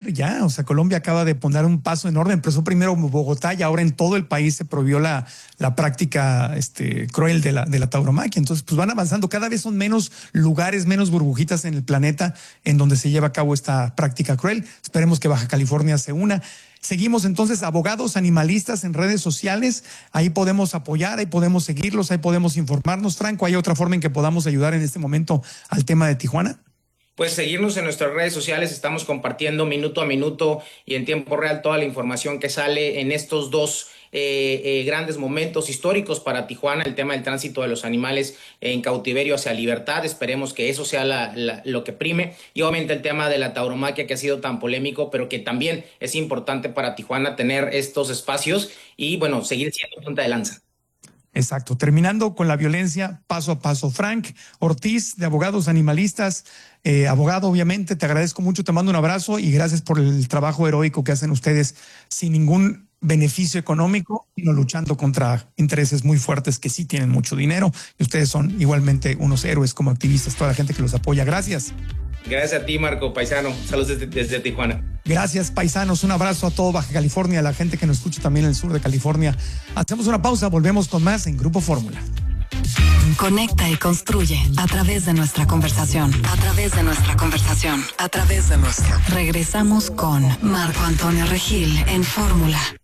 ya, o sea, Colombia acaba de poner un paso enorme. Empezó primero en Bogotá y ahora en todo el país se prohibió la práctica cruel de la tauromaquia. Entonces, pues van avanzando. Cada vez son menos lugares, menos burbujitas en el planeta en donde se lleva a cabo esta práctica cruel. Esperemos que Baja California se una. Seguimos entonces abogados animalistas en redes sociales. Ahí podemos apoyar, ahí podemos seguirlos, ahí podemos informarnos. Franco, ¿hay otra forma en que podamos ayudar en este momento al tema de Tijuana? Pues seguirnos en nuestras redes sociales, estamos compartiendo minuto a minuto y en tiempo real toda la información que sale en estos dos grandes momentos históricos para Tijuana, el tema del tránsito de los animales en cautiverio hacia libertad. Esperemos que eso sea lo que prime, y obviamente el tema de la tauromaquia, que ha sido tan polémico, pero que también es importante para Tijuana tener estos espacios y bueno, seguir siendo punta de lanza. Exacto. Terminando con la violencia paso a paso. Frank Ortiz, de Abogados Animalistas, abogado, obviamente, te agradezco mucho, te mando un abrazo y gracias por el trabajo heroico que hacen ustedes sin ningún beneficio económico, sino luchando contra intereses muy fuertes que sí tienen mucho dinero. Y ustedes son igualmente unos héroes como activistas, toda la gente que los apoya. Gracias. Gracias a ti, Marco Paisano. Saludos desde Tijuana. Gracias, paisanos. Un abrazo a todo Baja California, a la gente que nos escucha también en el sur de California. Hacemos una pausa, volvemos con más en Grupo Fórmula. Conecta y construye a través de nuestra conversación. A través de nuestra conversación. A través de nuestra. Regresamos con Marco Antonio Regil en Fórmula.